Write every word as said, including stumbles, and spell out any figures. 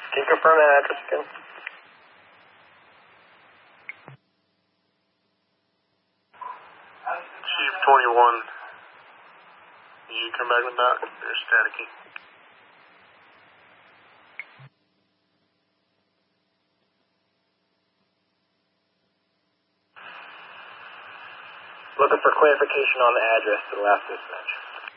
Can you confirm that address again? Chief twenty-one. You come back with that? You're staticky. Looking for clarification on the address to the last dispatch.